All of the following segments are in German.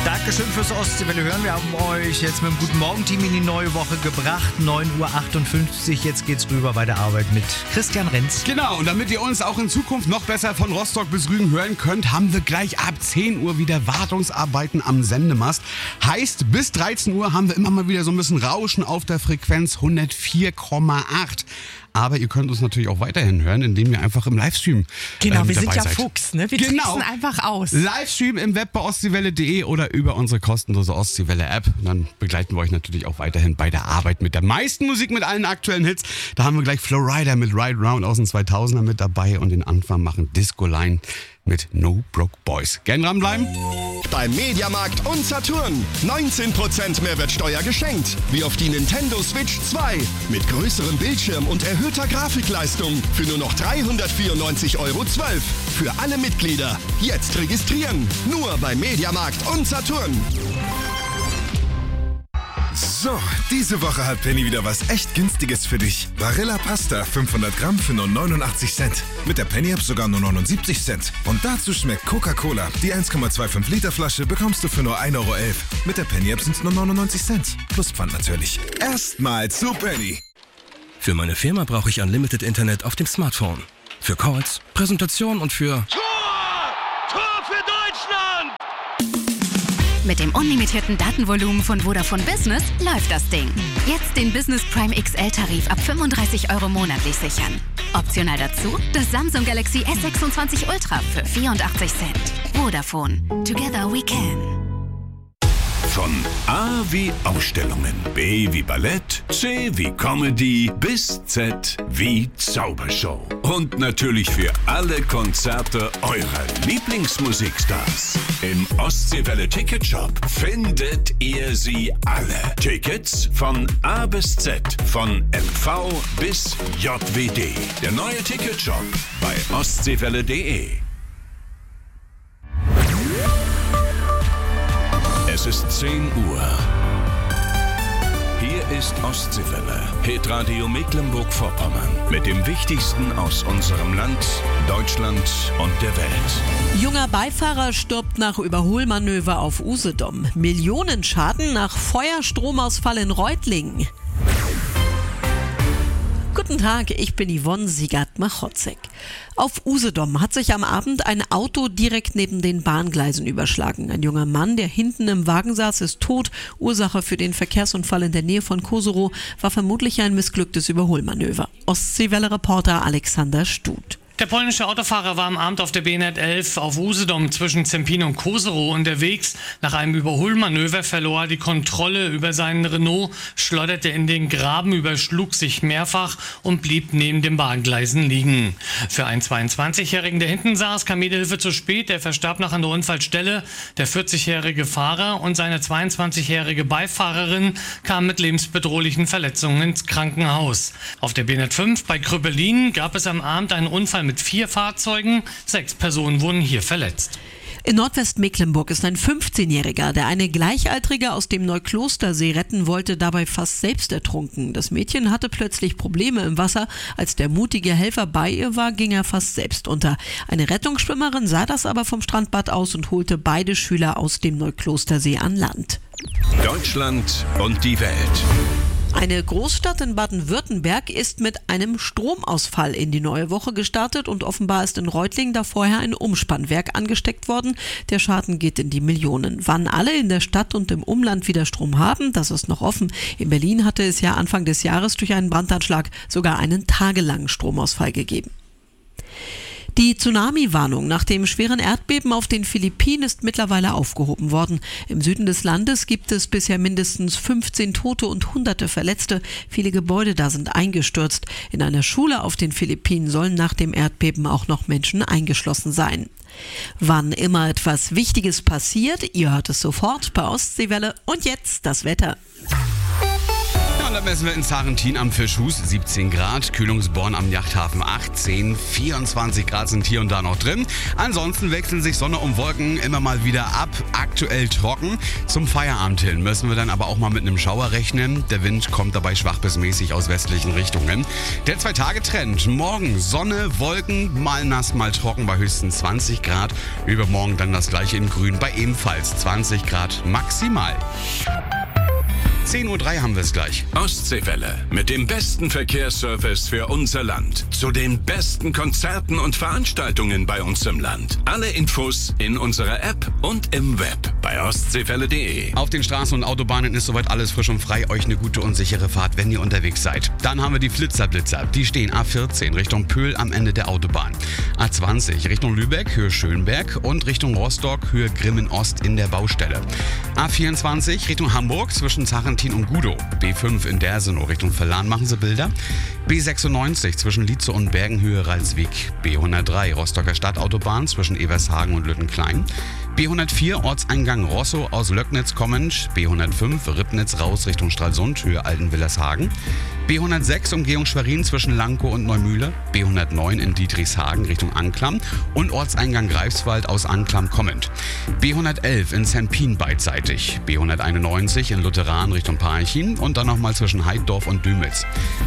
Dankeschön fürs Ostseewelle hören. Wir haben euch jetzt mit dem Guten Morgen-Team in die neue Woche gebracht. 9:58 Uhr. Jetzt geht's rüber bei der Arbeit mit Christian Renz. Genau, und damit ihr uns auch in Zukunft noch besser von Rostock bis Rügen hören könnt, haben wir gleich ab 10 Uhr wieder Wartungsarbeiten am Sendemast. Heißt, bis 13 Uhr haben wir immer mal wieder so ein bisschen Rauschen auf der Frequenz 104,8. Aber ihr könnt uns natürlich auch weiterhin hören, indem ihr einfach im Livestream Genau, wir sind ja seid. Fuchs, ne? Wir tricksen einfach aus. Livestream im Web bei ostseewelle.de oder über unsere kostenlose Ostseewelle-App. Dann begleiten wir euch natürlich auch weiterhin bei der Arbeit mit der meisten Musik, mit allen aktuellen Hits. Da haben wir gleich Flowrider mit Ride Round aus den 2000er mit dabei und den Anfang machen Disco Line mit No Broke Boys. Gern dranbleiben. Beim Mediamarkt und Saturn 19% Mehrwertsteuer geschenkt. Wie auf die Nintendo Switch 2 mit größerem Bildschirm und erhöhter Grafikleistung für nur noch 394,12 € für alle Mitglieder. Jetzt registrieren. Nur beim Mediamarkt und Saturn. So, diese Woche hat Penny wieder was echt Günstiges für dich. Barilla Pasta 500 Gramm für nur 89 Cent. Mit der Penny-App sogar nur 79 Cent. Und dazu schmeckt Coca-Cola. Die 1,25 Liter Flasche bekommst du für nur 1,11 €. Mit der Penny-App sind es nur 99 Cent. Plus Pfand natürlich. Erstmal zu Penny. Für meine Firma brauche ich Unlimited Internet auf dem Smartphone. Für Calls, Präsentation und für... Tor für Deutschland! Mit dem unlimitierten Datenvolumen von Vodafone Business läuft das Ding. Jetzt den Business Prime XL-Tarif ab 35 € monatlich sichern. Optional dazu das Samsung Galaxy S26 Ultra für 84 Cent. Vodafone. Together we can. Von A wie Ausstellungen, B wie Ballett, C wie Comedy bis Z wie Zaubershow. Und natürlich für alle Konzerte eurer Lieblingsmusikstars. Im Ostseewelle Ticketshop findet ihr sie alle. Tickets von A bis Z, von MV bis JWD. Der neue Ticketshop bei ostseewelle.de. Es ist 10 Uhr. Hier ist Ostseewelle, Hitradio Mecklenburg-Vorpommern. Mit dem Wichtigsten aus unserem Land, Deutschland und der Welt. Junger Beifahrer stirbt nach Überholmanöver auf Usedom. Millionenschaden nach Feuerstromausfall in Reutlingen. Guten Tag, ich bin Yvonne Siegert-Machotzek. Auf Usedom hat sich am Abend ein Auto direkt neben den Bahngleisen überschlagen. Ein junger Mann, der hinten im Wagen saß, ist tot. Ursache für den Verkehrsunfall in der Nähe von Koserow war vermutlich ein missglücktes Überholmanöver. Ostseewelle-Reporter Alexander Stut. Der polnische Autofahrer war am Abend auf der B111 11 auf Usedom zwischen Zempin und Koserow unterwegs. Nach einem Überholmanöver verlor er die Kontrolle über seinen Renault, schleuderte in den Graben, überschlug sich mehrfach und blieb neben den Bahngleisen liegen. Für einen 22-Jährigen, der hinten saß, kam jede Hilfe zu spät. Er verstarb noch an der Unfallstelle. Der 40-jährige Fahrer und seine 22-jährige Beifahrerin kamen mit lebensbedrohlichen Verletzungen ins Krankenhaus. Auf der B105 bei Krüppelin gab es am Abend einen Unfall mit 4 Fahrzeugen. 6 Personen wurden hier verletzt. In Nordwestmecklenburg ist ein 15-Jähriger, der eine Gleichaltrige aus dem Neuklostersee retten wollte, dabei fast selbst ertrunken. Das Mädchen hatte plötzlich Probleme im Wasser. Als der mutige Helfer bei ihr war, ging er fast selbst unter. Eine Rettungsschwimmerin sah das aber vom Strandbad aus und holte beide Schüler aus dem Neuklostersee an Land. Deutschland und die Welt. Eine Großstadt in Baden-Württemberg ist mit einem Stromausfall in die neue Woche gestartet und offenbar ist in Reutlingen da vorher ein Umspannwerk angesteckt worden. Der Schaden geht in die Millionen. Wann alle in der Stadt und im Umland wieder Strom haben, das ist noch offen. In Berlin hatte es ja Anfang des Jahres durch einen Brandanschlag sogar einen tagelangen Stromausfall gegeben. Die Tsunami-Warnung nach dem schweren Erdbeben auf den Philippinen ist mittlerweile aufgehoben worden. Im Süden des Landes gibt es bisher mindestens 15 Tote und Hunderte Verletzte. Viele Gebäude da sind eingestürzt. In einer Schule auf den Philippinen sollen nach dem Erdbeben auch noch Menschen eingeschlossen sein. Wann immer etwas Wichtiges passiert, ihr hört es sofort bei Ostseewelle. Und jetzt das Wetter. Thermometer messen wir in Sarrentin am Fischhus 17 Grad, Kühlungsborn am Yachthafen 18, 24 Grad sind hier und da noch drin. Ansonsten wechseln sich Sonne und Wolken immer mal wieder ab, aktuell trocken. Zum Feierabend hin müssen wir dann aber auch mal mit einem Schauer rechnen. Der Wind kommt dabei schwach bis mäßig aus westlichen Richtungen. Der 2-Tage-Trend, morgen Sonne, Wolken, mal nass, mal trocken bei höchstens 20 Grad. Übermorgen dann das gleiche in grün bei ebenfalls 20 Grad maximal. 10:03 Uhr haben wir es gleich. Ostseewelle mit dem besten Verkehrsservice für unser Land. Zu den besten Konzerten und Veranstaltungen bei uns im Land. Alle Infos in unserer App und im Web bei ostseewelle.de. Auf den Straßen und Autobahnen ist soweit alles frisch und frei. Euch eine gute und sichere Fahrt, wenn ihr unterwegs seid. Dann haben wir die Flitzerblitzer. Die stehen A14 Richtung Pöhl am Ende der Autobahn. A20 Richtung Lübeck, Höhe Schönberg und Richtung Rostock, Höhe Grimmen Ost in der Baustelle. A24 Richtung Hamburg zwischen Sarrentin und Gudow. B5 in Dersenow Richtung Verlan machen sie Bilder. B96 zwischen Lietze und Bergenhöhe Ralswiek. B103 Rostocker Stadtautobahn zwischen Evershagen und Lüttenklein. B104 Ortseingang Rosso aus Löcknitz kommend. B105 Ribnitz raus Richtung Stralsund, Höhe Altenwillershagen. B106 Umgehung Schwerin zwischen Lankow und Neumühle. B109 in Dietrichshagen Richtung Anklam und Ortseingang Greifswald aus Anklam kommend. B111 in Sempin beidseitig. B191 in Lutheran Richtung Parchim und dann nochmal zwischen Heiddorf und Dümitz.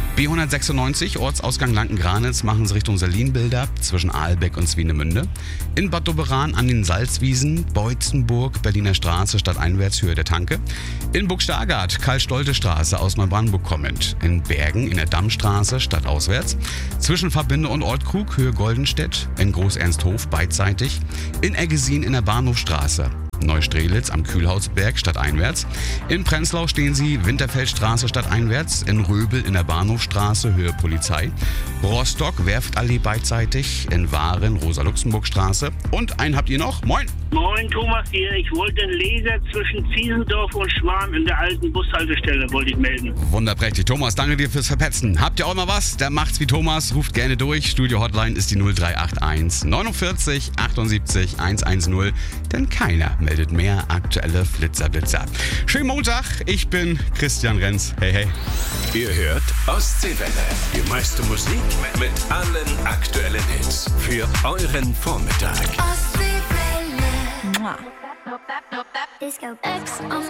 B196 Ortsausgang Lanken-Granitz machen sie Richtung Salinbilder zwischen Aalbeck und Swinemünde. In Bad Doberan an den Salzwiesen, Beutzenburg, Berliner Straße stadteinwärts Höhe der Tanke. In Burgstargard Karl-Stolte-Straße aus Neubrandenburg kommend. In Bergen in der Dammstraße stadtauswärts. Zwischen Verbinde und Ortkrug Höhe Goldenstedt. In Groß-Ernsthof beidseitig. In Eggesin in der Bahnhofstraße. Neustrelitz am Kühlhausberg stadteinwärts. In Prenzlau stehen sie Winterfeldstraße stadteinwärts. In Röbel in der Bahnhofstraße Höhe Polizei. Rostock Werftallee beidseitig. In Waren Rosa-Luxemburg-Straße. Und einen habt ihr noch? Moin! Moin, Thomas hier. Ich wollte den Laser zwischen Ziesendorf und Schwan in der alten Bushaltestelle wollte ich melden. Wunderprächtig. Thomas, danke dir fürs Verpetzen. Habt ihr auch mal was? Dann macht's wie Thomas. Ruft gerne durch. Studio-Hotline ist die 0381 49 78 110. Denn keiner meldet mehr aktuelle Flitzerblitzer. Schönen Montag. Ich bin Christian Renz. Hey, hey. Ihr hört Ostseewelle. Die meiste Musik mit allen aktuellen Hits. Für euren Vormittag. Ostseewelle. Disco X on